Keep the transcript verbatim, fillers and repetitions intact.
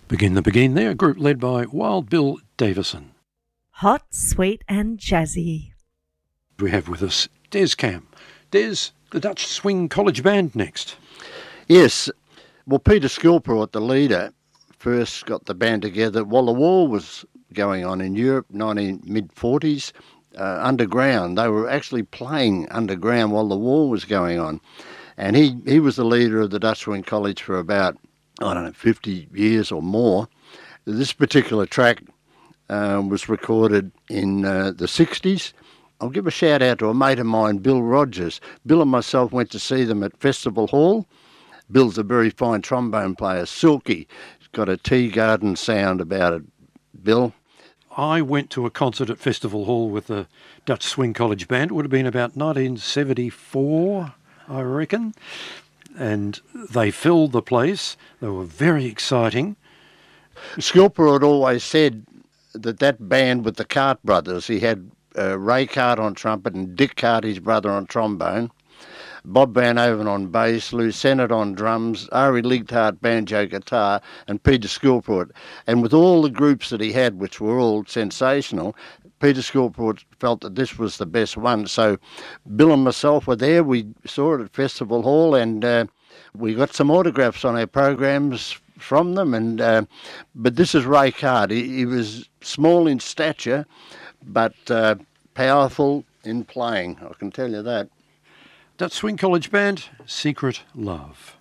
Begin the Begin there, a group led by Wild Bill Davison. Hot, sweet and jazzy. We have with us Des Camp. Des, the Dutch Swing College Band next. Yes, well, Peter Skilport, the leader, first got the band together while the war was going on in Europe, nineteen mid forties, uh, underground. They were actually playing underground while the war was going on. And he, he was the leader of the Dutch Swing College for about, I don't know, fifty years or more. This particular track uh, was recorded in uh, the sixties. I'll give a shout out to a mate of mine, Bill Rogers. Bill and myself went to see them at Festival Hall. Bill's a very fine trombone player, silky. He's got a tea garden sound about it, Bill. I went to a concert at Festival Hall with the Dutch Swing College Band. It would have been about nineteen seventy-four, I reckon. And they filled the place. They were very exciting. Skilper had always said that that band with the Cart brothers, he had uh, Ray Cart on trumpet and Dick Cart, his brother, on trombone, Bob Van Oven on bass, Lou Sennett on drums, Ari Ligthart banjo guitar, and Peter Skilport. And with all the groups that he had, which were all sensational, Peter Skilport felt that this was the best one. So Bill and myself were there. We saw it at Festival Hall, and uh, we got some autographs on our programs from them. And uh, but this is Ray Cart. He, he was small in stature, but uh, powerful in playing, I can tell you that. Dutch Swing College Band, Secret Love.